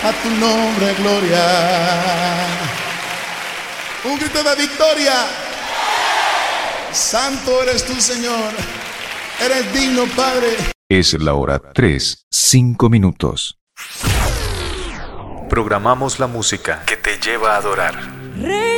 a tu nombre, gloria. Un grito de victoria. Santo eres tú, Señor. Eres digno, Padre. Es la hora 3:05. Programamos la música que te lleva a adorar.